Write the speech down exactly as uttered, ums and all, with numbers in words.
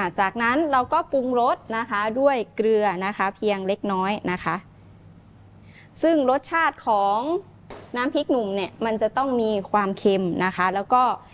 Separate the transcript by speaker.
Speaker 1: จากนั้นเราก็ปรุงรสนะคะด้วยเกลือนะคะเพียงเล็กน้อยนะคะซึ่งรสชาติของน้ำพริกหนุ่มเนี่ยมันจะต้องมีความเค็มนะคะแล้วก็